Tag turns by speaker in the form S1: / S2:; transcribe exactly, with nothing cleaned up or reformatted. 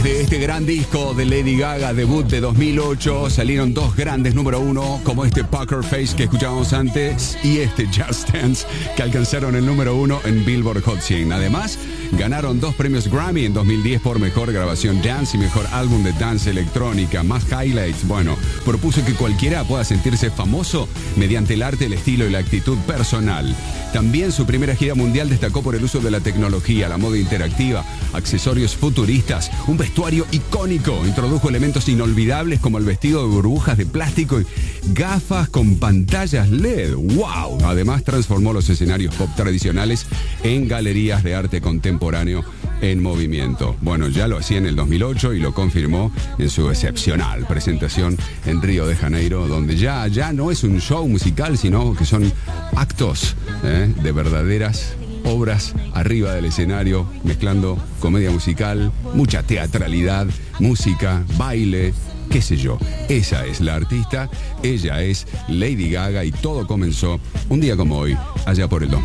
S1: De este gran disco de Lady Gaga, debut de dos mil ocho, salieron dos grandes número uno, como este Poker Face que escuchábamos antes y este Just Dance, que alcanzaron el número uno en Billboard Hot cien. Además, ganaron dos premios Grammy en dos mil diez por mejor grabación dance y mejor álbum de dance electrónica. Más highlights, bueno, propuso que cualquiera pueda sentirse famoso mediante el arte, el estilo y la actitud personal. También su primera gira mundial destacó por el uso de la tecnología, la moda interactiva, accesorios futuristas, un vestuario icónico. Introdujo elementos inolvidables como el vestido de burbujas de plástico y gafas con pantallas L E D. ¡Wow! Además, transformó los escenarios pop tradicionales en galerías de arte contemporáneo en movimiento. Bueno, ya lo hacía en el dos mil ocho y lo confirmó en su excepcional presentación en Río de Janeiro, donde ya, ya no es un show musical, sino que son actos ¿eh? de verdaderas obras arriba del escenario, mezclando comedia musical, mucha teatralidad, música, baile, qué sé yo. Esa es la artista, ella es Lady Gaga y todo comenzó un día como hoy, allá por el dos mil.